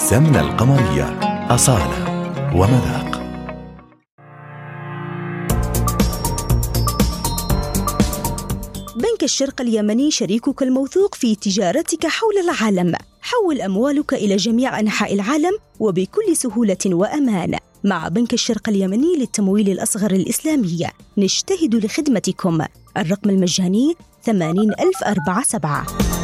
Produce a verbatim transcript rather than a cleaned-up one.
السمنة القمرية، أصالة ومذاق. بنك الشرق اليمني شريكك الموثوق في تجارتك حول العالم. حول أموالك إلى جميع أنحاء العالم وبكل سهولة وأمان. مع بنك الشرق اليمني للتمويل الأصغر الإسلامي نجتهد لخدمتكم. الرقم المجاني ثمانين ألف أربعة سبعة.